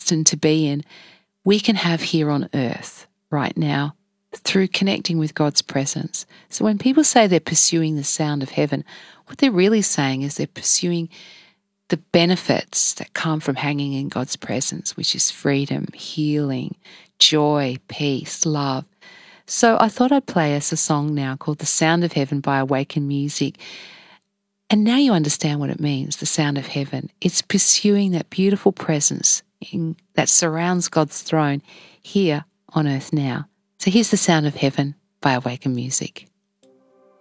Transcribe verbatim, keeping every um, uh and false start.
destined to be in, we can have here on earth right now through connecting with God's presence. So when people say they're pursuing the sound of heaven, what they're really saying is they're pursuing the benefits that come from hanging in God's presence, which is freedom, healing, joy, peace, love. So I thought I'd play us a song now called The Sound of Heaven by Awaken Music. And now you understand what it means, the sound of heaven. It's pursuing that beautiful presence in, that surrounds God's throne here on earth now. So here's The Sound of Heaven by Awaken Music.